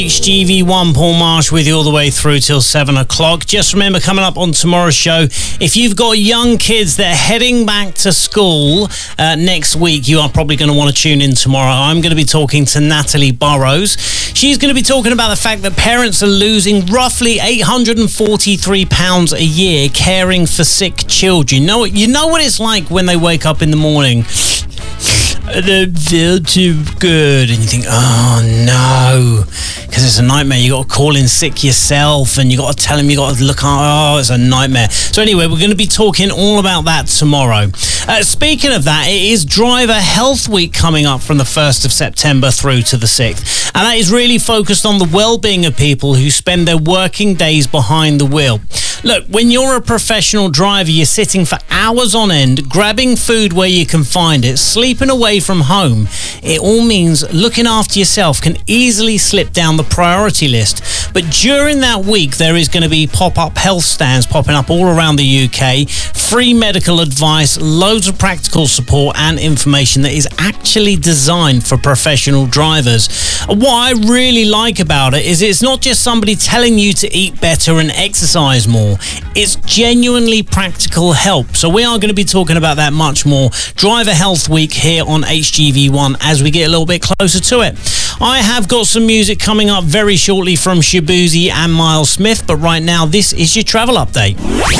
HGV1, Paul Marsh with you all the way through till 7 o'clock. Just remember, coming up on tomorrow's show, if you've got young kids that are heading back to school next week, you are probably going to want to tune in tomorrow. I'm going to be talking to Natalie Burrows. She's going to be talking about the fact that parents are losing roughly £843 a year caring for sick children. You know what it's like when they wake up in the morning. They feel too good, and you think, oh no, because it's a nightmare. You got to call in sick yourself, and you got to tell them you got to look. Oh, it's a nightmare. So anyway, we're going to be talking all about that tomorrow. Speaking of that, it is Driver Health Week coming up from the 1st of September through to the 6th, and that is really focused on the well-being of people who spend their working days behind the wheel. Look, when you're a professional driver, you're sitting for hours on end, grabbing food where you can find it, sleeping away from home. It all means looking after yourself can easily slip down the priority list. But during that week, there is going to be pop-up health stands popping up all around the UK, free medical advice, loads of practical support and information that is actually designed for professional drivers. What I really like about it is it's not just somebody telling you to eat better and exercise more. It's genuinely practical help. So we are going to be talking about that much more. Driver Health Week here on HGV1 as we get a little bit closer to it. I have got some music coming up very shortly from Shabuzi and Miles Smith, but right now this is your travel update.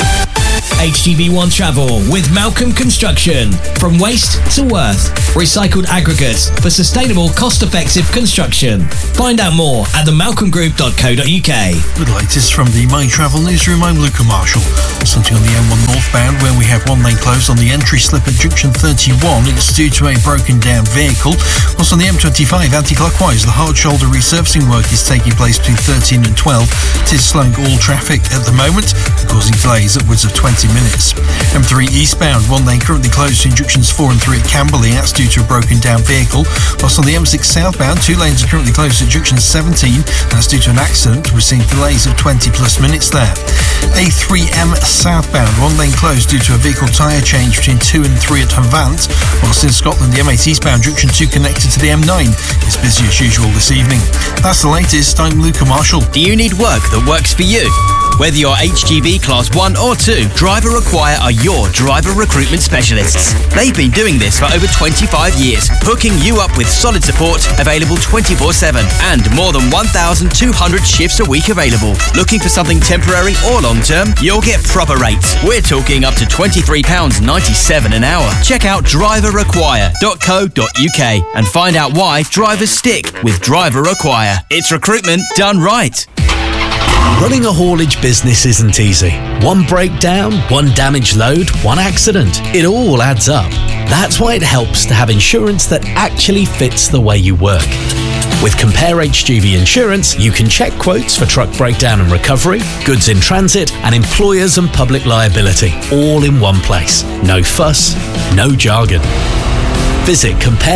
HGV1 Travel with Malcolm Construction. From waste to worth. Recycled aggregates for sustainable, cost-effective construction. Find out more at themalcolmgroup.co.uk. With the latest from the My Travel newsroom, I'm Luca Marshall. Something on the M1 northbound where we have one lane closed on the entry slip at junction 31. It's due to a broken down vehicle. Also on the M25 anti-clockwise, the hard shoulder resurfacing work is taking place between 13 and 12. It is slowing all traffic at the moment and causing delays upwards of 20 minutes. M3 eastbound, one lane currently closed between junctions 4 and 3 at Camberley. That's due to a broken down vehicle. Whilst on the M6 southbound, 2 lanes are currently closed at junction 17. That's due to an accident. We're seeing delays of 20 plus minutes there. A3M southbound, one lane closed due to a vehicle tyre change between 2 and 3 at Havant. Whilst in Scotland, the M8 eastbound junction 2 connected to the M9 is busy as usual this evening. That's the latest. I'm Luca Marshall. Do you need work that works for you? Whether you're HGV Class 1 or 2, Driver Acquire are your driver recruitment specialists. They've been doing this for over 25 years, hooking you up with solid support available 24/7 and more than 1,200 shifts a week available. Looking for something temporary or long-term? You'll get proper rates. We're talking up to £23.97 an hour. Check out driveracquire.co.uk and find out why drivers stick with Driver Acquire. It's recruitment done right. Running a haulage business isn't easy. One breakdown, one damaged load, one accident. It all adds up. That's why it helps to have insurance that actually fits the way you work. With Compare HGV Insurance, you can check quotes for truck breakdown and recovery, goods in transit, and employers and public liability, all in one place. No fuss, no jargon. Visit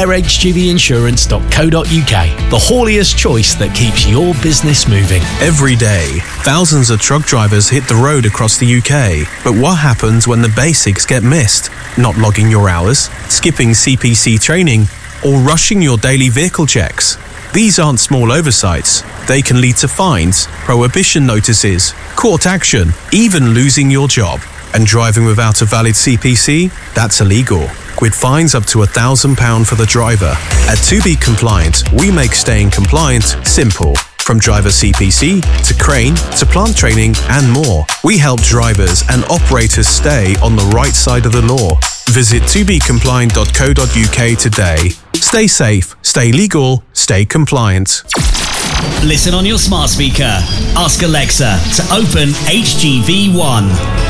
comparehgvinsurance.co.uk, the hauliest choice that keeps your business moving. Every day, thousands of truck drivers hit the road across the UK. But what happens when the basics get missed? Not logging your hours, skipping CPC training, or rushing your daily vehicle checks? These aren't small oversights. They can lead to fines, prohibition notices, court action, even losing your job. And driving without a valid CPC? That's illegal, with fines up to £1,000 for the driver. At To Be Compliant, we make staying compliant simple. From driver CPC, to crane, to plant training, and more. We help drivers and operators stay on the right side of the law. Visit tobecompliant.co.uk today. Stay safe, stay legal, stay compliant. Listen on your smart speaker. Ask Alexa to open HGV1.